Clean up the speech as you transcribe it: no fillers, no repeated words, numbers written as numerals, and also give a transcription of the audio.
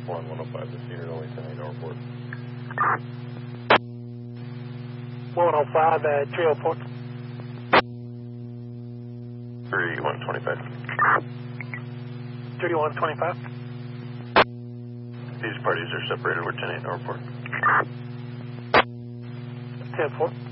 105 to Cedar, only 10-8 Northport. 105 at 304. 3125. 3125. These parties are separated with 10-8 Northport. 10-4.